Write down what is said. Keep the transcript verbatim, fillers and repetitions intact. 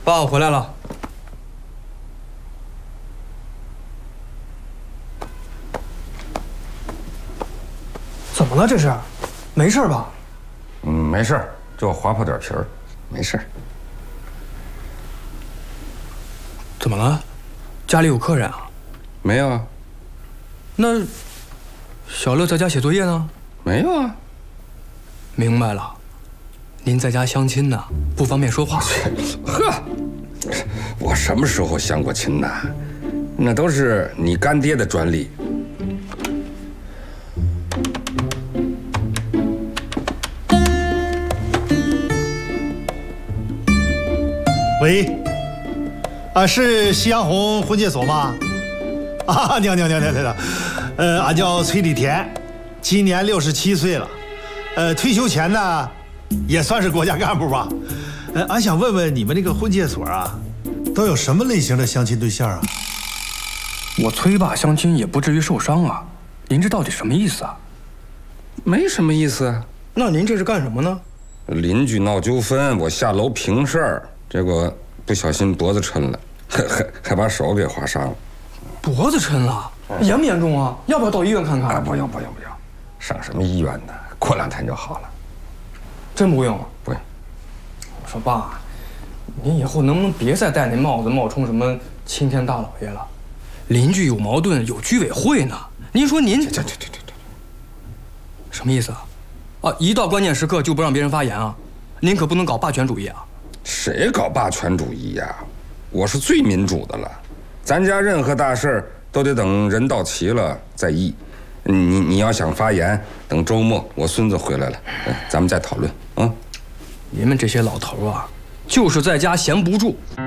爸，我回来了。怎么了？这是？没事吧？ 嗯，没事，就划破点皮儿，没事。 怎么了？家里有客人啊？ 没有啊。 那小乐在家写作业呢？ 没有啊。 明白了，您在家相亲呢，不方便说话。 呵，我什么时候相过亲呐？那都是你干爹的专利。 喂，啊，是夕阳红婚介所吗？啊，娘娘娘娘娘，呃，俺叫崔立田，今年六十七岁了，呃，退休前呢，也算是国家干部吧。呃，俺想问问你们那个婚介所啊，都有什么类型的相亲对象啊？ 我崔爸相亲也不至于受伤啊，您这到底什么意思啊？ 没什么意思啊。 那您这是干什么呢？ 邻居闹纠纷，我下楼平事儿。结果不小心脖子抻了，还还还把手给划伤了。 脖子抻了，严不严重啊？要不要到医院看看？ 啊，不用不用不用，上什么医院呢？过两天就好了。 真不用？ 不用。 我说爸，您以后能不能别再戴那帽子冒充什么青天大老爷了？邻居有矛盾有居委会呢。您说您这这这这这什么意思啊？啊，一到关键时刻就不让别人发言啊？您可不能搞霸权主义啊！ 谁搞霸权主义呀？我是最民主的了，咱家任何大事儿都得等人到齐了再议。你你要想发言，等周末我孙子回来了，咱们再讨论啊。 你们这些老头啊，就是在家闲不住。